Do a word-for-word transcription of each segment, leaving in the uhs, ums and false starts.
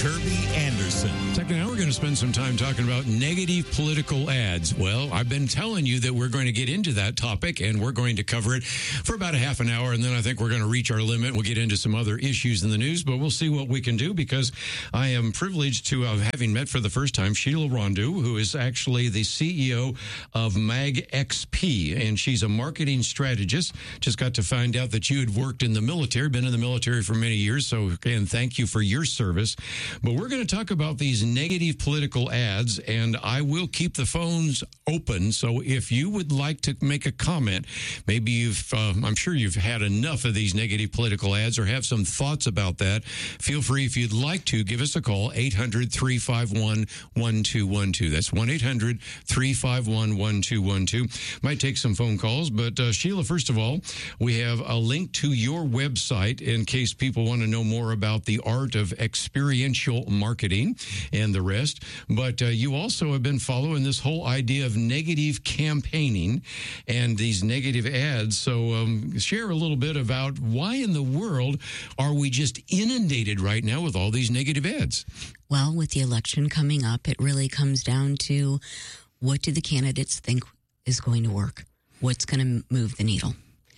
Kirby Anderson. Second hour, we're going to spend some time talking about negative political ads. Well, I've been telling you that we're going to get into that topic, and we're going to cover it for about a half an hour, and then I think we're going to reach our limit. We'll get into some other issues in the news, but we'll see what we can do, because I am privileged to have having met for the first time Sheila Rondeau, who is actually the C E O of Mag X P, and she's a marketing strategist. Just got to find out that you had worked in the military, been in the military for many years, so again, thank you for your service. But we're going to talk about these negative political ads, and I will keep the phones open. So if you would like to make a comment, maybe you've, uh, I'm sure you've had enough of these negative political ads or have some thoughts about that, feel free, if you'd like to, give us a call, eight hundred, three five one, one two one two. That's one eight hundred, three five one, one two one two. Might take some phone calls, but uh, Sheila, first of all, we have a link to your website in case people want to know more about the art of experiential marketing and the rest. But uh, you also have been following this whole idea of negative campaigning and these negative ads. So um, share a little bit about why in the world are we just inundated right now with all these negative ads? Well, with the election coming up, it really comes down to what do the candidates think is going to work? What's going to move the needle?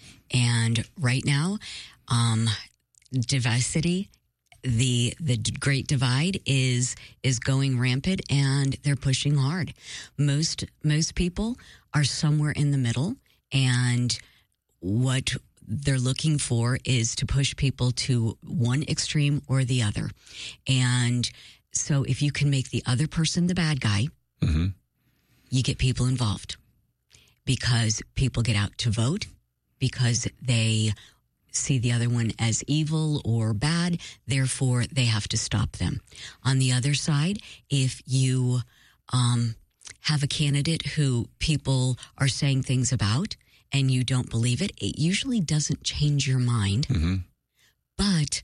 And right now, um, diversity, the the great divide is is going rampant, and they're pushing hard. Most most people are somewhere in the middle, and what they're looking for is to push people to one extreme or the other. And so if you can make the other person the bad guy, mm-hmm. you get people involved, because people get out to vote because they see the other one as evil or bad, therefore they have to stop them. On the other side, if you um, have a candidate who people are saying things about and you don't believe it, it usually doesn't change your mind, mm-hmm. but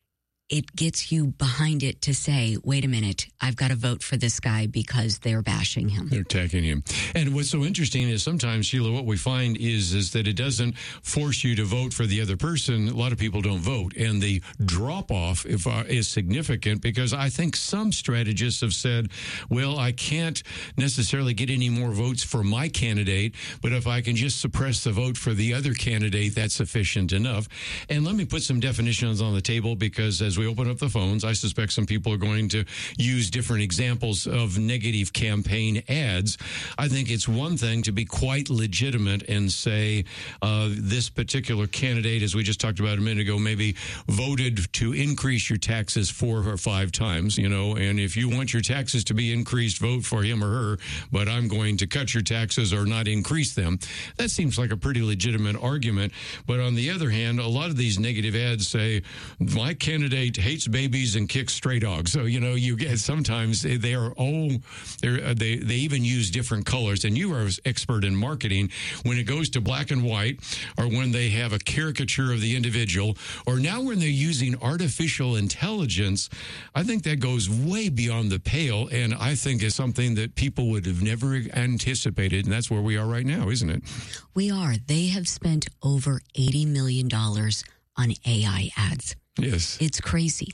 it gets you behind it to say, wait a minute, I've got to vote for this guy because they're bashing him. They're attacking him. And what's so interesting is sometimes, Sheila, what we find is, is that it doesn't force you to vote for the other person. A lot of people don't vote. And the drop-off if, uh, is significant, because I think some strategists have said, well, I can't necessarily get any more votes for my candidate, but if I can just suppress the vote for the other candidate, that's sufficient enough. And let me put some definitions on the table, because as we open up the phones, I suspect some people are going to use different examples of negative campaign ads. I think it's one thing to be quite legitimate and say uh, this particular candidate, as we just talked about a minute ago, maybe voted to increase your taxes four or five times, you know, and if you want your taxes to be increased, vote for him or her, but I'm going to cut your taxes or not increase them. That seems like a pretty legitimate argument. But on the other hand, a lot of these negative ads say, my candidate hates babies and kicks stray dogs. So, you know, you get sometimes they are all, they're, they they even use different colors. And you are an expert in marketing. When it goes to black and white, or when they have a caricature of the individual, or now when they're using artificial intelligence, I think that goes way beyond the pale. And I think is something that people would have never anticipated. And that's where we are right now, isn't it? We are. They have spent over eighty million dollars on A I ads. Yes. It's crazy.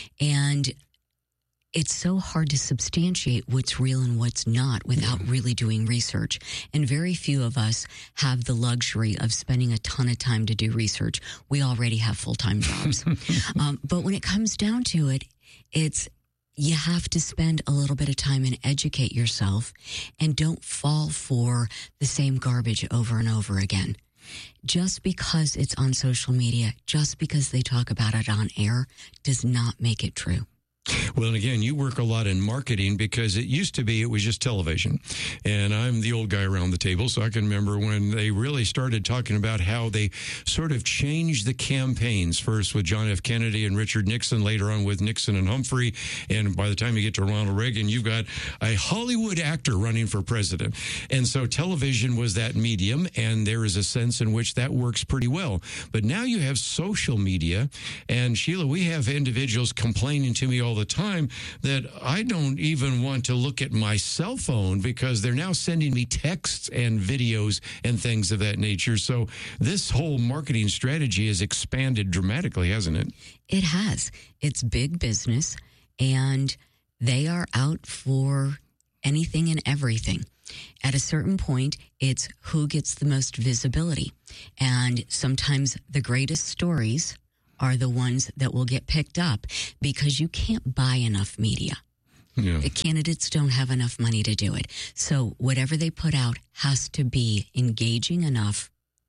And it's so hard to substantiate what's real and what's not without yeah. really doing research. And very few of us have the luxury of spending a ton of time to do research. We already have full-time jobs. um, but when it comes down to it, it's you have to spend a little bit of time and educate yourself, and don't fall for the same garbage over and over again. Just because it's on social media, just because they talk about it on air, does not make it true. Well, and again, you work a lot in marketing, because it used to be it was just television. And I'm the old guy around the table, so I can remember when they really started talking about how they sort of changed the campaigns, first with John F. Kennedy and Richard Nixon, later on with Nixon and Humphrey. And by the time you get to Ronald Reagan, you've got a Hollywood actor running for president. And so television was that medium, and there is a sense in which that works pretty well. But now you have social media, and Sheila, we have individuals complaining to me all the time that I don't even want to look at my cell phone because they're now sending me texts and videos and things of that nature. So this whole marketing strategy has expanded dramatically, hasn't it? It has. It's big business. and they are out for anything and everything. At a certain point, it's who gets the most visibility. And sometimes the greatest stories are the ones that will get picked up because you can't buy enough media. Yeah. The candidates don't have enough money to do it. So whatever they put out has to be engaging enough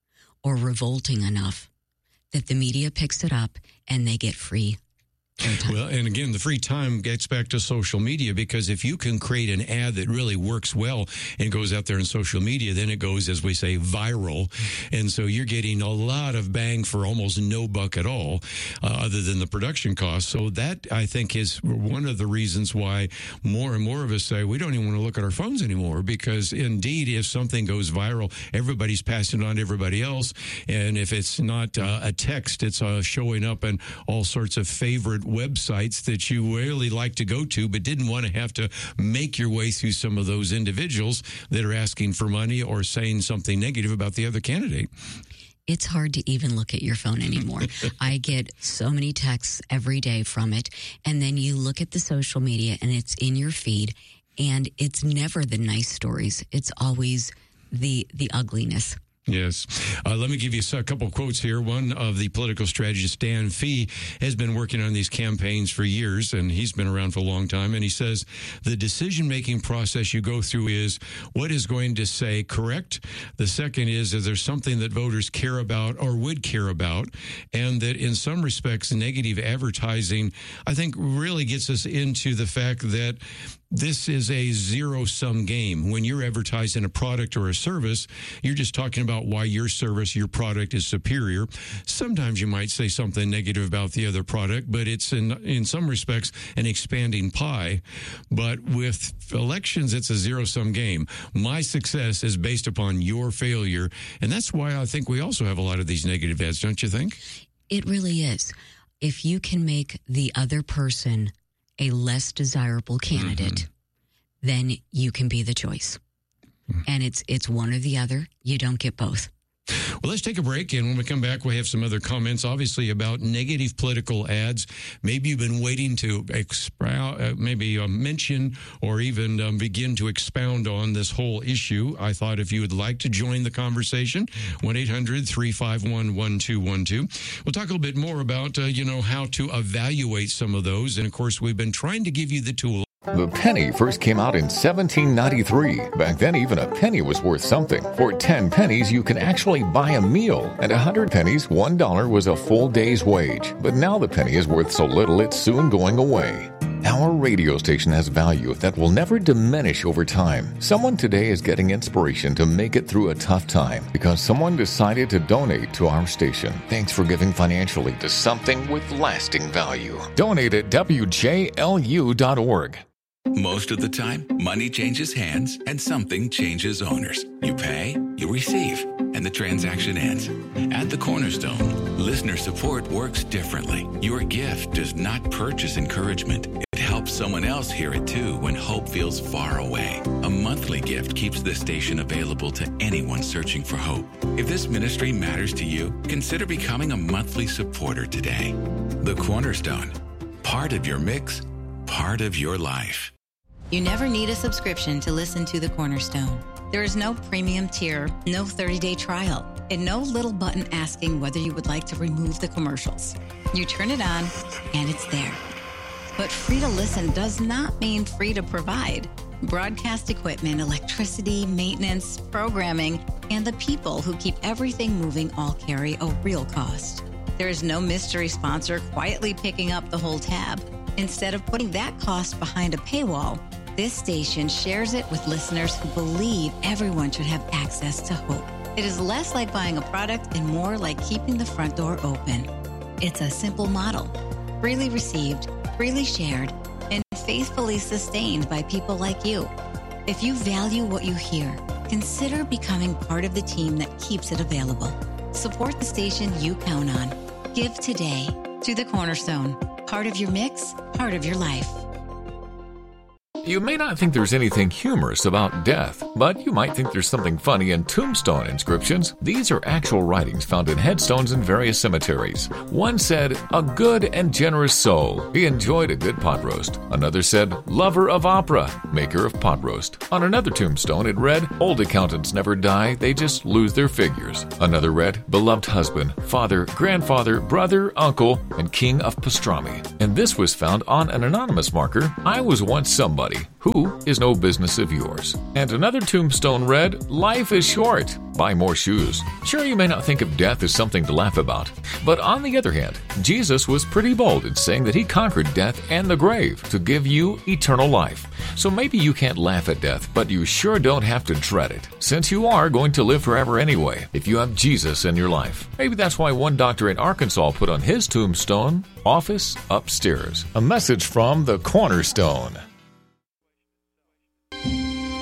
or revolting enough that the media picks it up and they get free. Well, and again, the free time gets back to social media, because if you can create an ad that really works well and goes out there in social media, then it goes, as we say, viral. And so you're getting a lot of bang for almost no buck at all, uh, other than the production cost. So that, I think, is one of the reasons why more and more of us say we don't even want to look at our phones anymore, because indeed, if something goes viral, everybody's passing it on to everybody else. And if it's not uh, a text, it's uh, showing up in all sorts of favorite websites that you really like to go to, but didn't want to have to make your way through some of those individuals that are asking for money or saying something negative about the other candidate. It's hard to even look at your phone anymore. I get so many texts every day from it. And then you look at the social media and it's in your feed, and it's never the nice stories. It's always the the ugliness. Yes. Uh, let me give you a couple of quotes here. One of the political strategist, Dan Fee, has been working on these campaigns for years, and he's been around for a long time. And he says, the decision-making process you go through is what is going to say correct. The second is, is there something that voters care about or would care about? And that in some respects, negative advertising, I think, really gets us into the fact that this is a zero-sum game. When you're advertising a product or a service, you're just talking about why your service, your product is superior. Sometimes you might say something negative about the other product, but it's in in some respects an expanding pie. But with elections, it's a zero-sum game. My success is based upon your failure, and that's why I think we also have a lot of these negative ads, don't you think? It really is. If you can make the other person a less desirable candidate, mm-hmm. then you can be the choice. Mm-hmm. And it's it's one or the other. You don't get both. Well, let's take a break, and when we come back, we have some other comments, obviously, about negative political ads. Maybe you've been waiting to expound, uh, maybe uh, mention or even um, begin to expound on this whole issue. I thought if you would like to join the conversation, one eight hundred three five one one two one two. We'll talk a little bit more about, uh, you know, how to evaluate some of those. And, of course, we've been trying to give you the tool. The penny first came out in seventeen ninety-three. Back then, even a penny was worth something. For ten pennies, you could actually buy a meal. And a hundred pennies, one dollar was a full day's wage. But now the penny is worth so little, it's soon going away. Our radio station has value that will never diminish over time. Someone today is getting inspiration to make it through a tough time because someone decided to donate to our station. Thanks for giving financially to something with lasting value. Donate at W J L U dot org. Most of the time, money changes hands and something changes owners. You pay, you receive, and the transaction ends. At the Cornerstone, listener support works differently. Your gift does not purchase encouragement. It helps someone else hear it too when hope feels far away. A monthly gift keeps this station available to anyone searching for hope. If this ministry matters to you, consider becoming a monthly supporter today. The Cornerstone, part of your mix, part of your life. You never need a subscription to listen to The Cornerstone. There is no premium tier, no thirty-day trial, and no little button asking whether you would like to remove the commercials. You turn it on, and it's there. But free to listen does not mean free to provide. Broadcast equipment, electricity, maintenance, programming, and the people who keep everything moving all carry a real cost. There is no mystery sponsor quietly picking up the whole tab. Instead of putting that cost behind a paywall, this station shares it with listeners who believe everyone should have access to hope. It is less like buying a product and more like keeping the front door open. It's a simple model, freely received, freely shared, and faithfully sustained by people like you. If you value what you hear, consider becoming part of the team that keeps it available. Support the station you count on. Give today to The Cornerstone. Part of your mix, part of your life. You may not think there's anything humorous about death, but you might think there's something funny in tombstone inscriptions. These are actual writings found in headstones in various cemeteries. One said, "A good and generous soul. He enjoyed a good pot roast." Another said, "Lover of opera, maker of pot roast." On another tombstone it read, "Old accountants never die, they just lose their figures." Another read, "Beloved husband, father, grandfather, brother, uncle, and king of pastrami." And this was found on an anonymous marker, "I was once somebody who is no business of yours." And another tombstone read, "Life is short. Buy more shoes." Sure, you may not think of death as something to laugh about, but on the other hand, Jesus was pretty bold in saying that he conquered death and the grave to give you eternal life. So maybe you can't laugh at death, but you sure don't have to dread it, since you are going to live forever anyway if you have Jesus in your life. Maybe that's why one doctor in Arkansas put on his tombstone, "Office upstairs." A message from the Cornerstone.